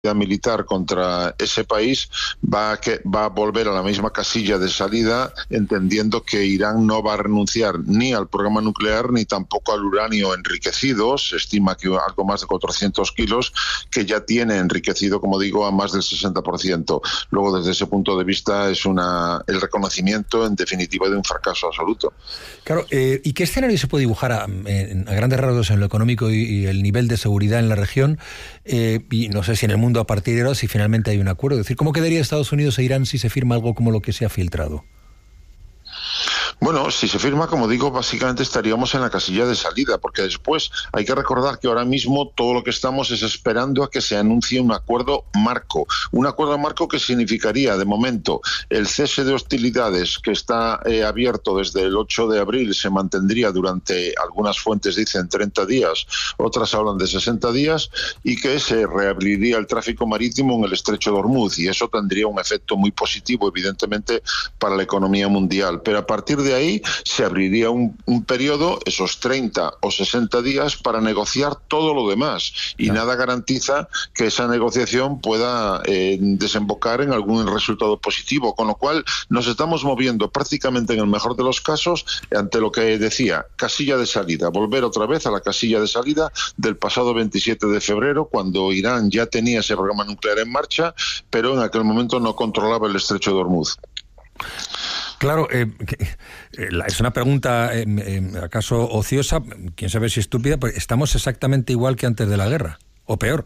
militar contra ese país va a volver a la misma casilla de salida, entendiendo que Irán no va a renunciar ni al programa nuclear ni tampoco al uranio enriquecido. Se estima que algo más de 400 kilos, que ya tiene enriquecido, como digo, a más del 60%. Luego, desde ese punto de vista, es el reconocimiento, en definitiva, de un fracaso absoluto. Claro, ¿y qué escenario se puede dibujar a grandes rasgos en lo económico y el nivel de seguridad en la región? Y no sé si en el mundo a partir de ahora, si finalmente hay un acuerdo. Es decir, ¿cómo quedaría Estados Unidos e Irán si se firma algo como lo que se ha filtrado? Bueno, si se firma, como digo, básicamente estaríamos en la casilla de salida, porque después hay que recordar que ahora mismo todo lo que estamos es esperando a que se anuncie un acuerdo marco. Un acuerdo marco que significaría, de momento, el cese de hostilidades que está abierto desde el 8 de abril, se mantendría durante, algunas fuentes dicen 30 días, otras hablan de 60 días, y que se reabriría el tráfico marítimo en el estrecho de Hormuz, y eso tendría un efecto muy positivo, evidentemente, para la economía mundial. Pero a partir de ahí se abriría un periodo, esos 30 o 60 días, para negociar todo lo demás, y nada garantiza que esa negociación pueda desembocar en algún resultado positivo, con lo cual nos estamos moviendo prácticamente, en el mejor de los casos, ante lo que decía, casilla de salida, volver otra vez a la casilla de salida del pasado 27 de febrero, cuando Irán ya tenía ese programa nuclear en marcha, pero en aquel momento no controlaba el estrecho de Hormuz. Claro, es una pregunta, acaso ociosa, quién sabe si estúpida, pero estamos exactamente igual que antes de la guerra, o peor.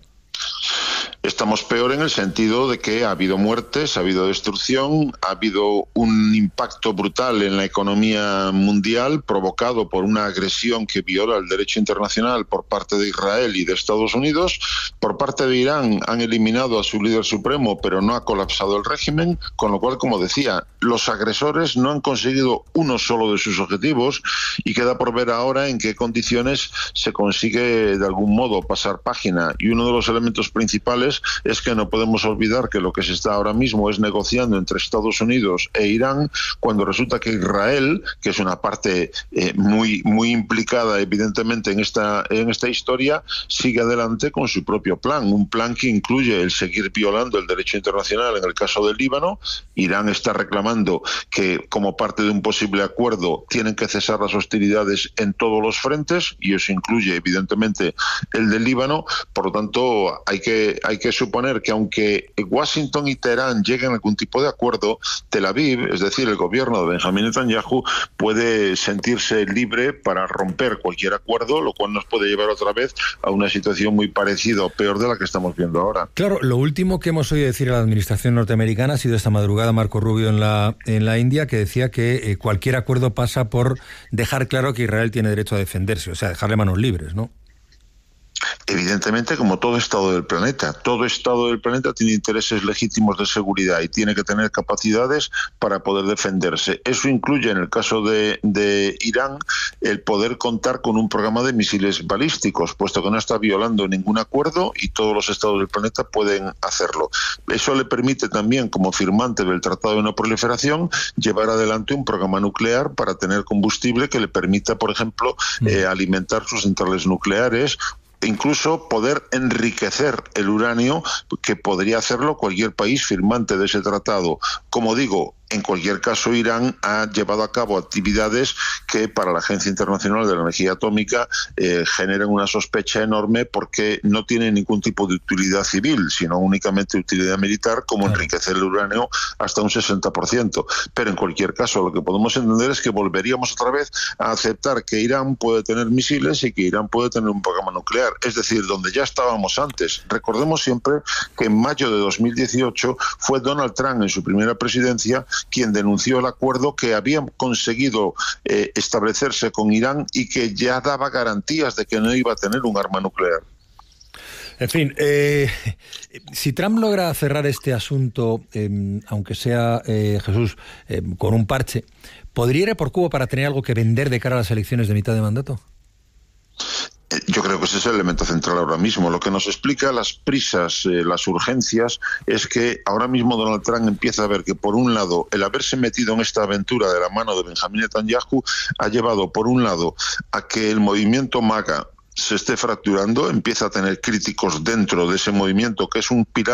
Estamos peor en el sentido de que ha habido muertes, ha habido destrucción, ha habido un impacto brutal en la economía mundial provocado por una agresión que viola el derecho internacional por parte de Israel y de Estados Unidos. Por parte de Irán han eliminado a su líder supremo, pero no ha colapsado el régimen, con lo cual, como decía, los agresores no han conseguido uno solo de sus objetivos, y queda por ver ahora en qué condiciones se consigue de algún modo pasar página. Y uno de los elementos principales es que no podemos olvidar que lo que se está ahora mismo es negociando entre Estados Unidos e Irán, cuando resulta que Israel, que es una parte muy implicada evidentemente en esta historia, sigue adelante con su propio plan, un plan que incluye el seguir violando el derecho internacional en el caso del Líbano. Irán está reclamando que, como parte de un posible acuerdo, tienen que cesar las hostilidades en todos los frentes, y eso incluye evidentemente el del Líbano. Por lo tanto, hay que suponer que, aunque Washington y Teherán lleguen a algún tipo de acuerdo, Tel Aviv, es decir, el gobierno de Benjamín Netanyahu, puede sentirse libre para romper cualquier acuerdo, lo cual nos puede llevar otra vez a una situación muy parecida o peor de la que estamos viendo ahora. Claro, lo último que hemos oído decir a la administración norteamericana ha sido esta madrugada Marco Rubio en la India, que decía que cualquier acuerdo pasa por dejar claro que Israel tiene derecho a defenderse, o sea, dejarle manos libres, ¿no? Evidentemente, como todo Estado del planeta tiene intereses legítimos de seguridad y tiene que tener capacidades para poder defenderse. Eso incluye, en el caso de Irán, el poder contar con un programa de misiles balísticos, puesto que no está violando ningún acuerdo y todos los estados del planeta pueden hacerlo. Eso le permite también, como firmante del Tratado de No Proliferación, llevar adelante un programa nuclear para tener combustible que le permita, por ejemplo, alimentar sus centrales nucleares, incluso poder enriquecer el uranio, que podría hacerlo cualquier país firmante de ese tratado. Como digo, en cualquier caso, Irán ha llevado a cabo actividades que para la Agencia Internacional de la Energía Atómica generan una sospecha enorme, porque no tienen ningún tipo de utilidad civil, sino únicamente utilidad militar, como enriquecer el uranio hasta un 60%. Pero en cualquier caso, lo que podemos entender es que volveríamos otra vez a aceptar que Irán puede tener misiles y que Irán puede tener un programa nuclear, es decir, donde ya estábamos antes. Recordemos siempre que en mayo de 2018 fue Donald Trump, en su primera presidencia, quien denunció el acuerdo que habían conseguido establecerse con Irán y que ya daba garantías de que no iba a tener un arma nuclear. En fin, si Trump logra cerrar este asunto, aunque sea, Jesús, con un parche, ¿podría ir a por Cuba para tener algo que vender de cara a las elecciones de mitad de mandato? Yo creo que ese es el elemento central ahora mismo. Lo que nos explica las prisas, las urgencias, es que ahora mismo Donald Trump empieza a ver que, por un lado, el haberse metido en esta aventura de la mano de Benjamín Netanyahu ha llevado, por un lado, a que el movimiento MAGA se esté fracturando, empieza a tener críticos dentro de ese movimiento, que es un pilar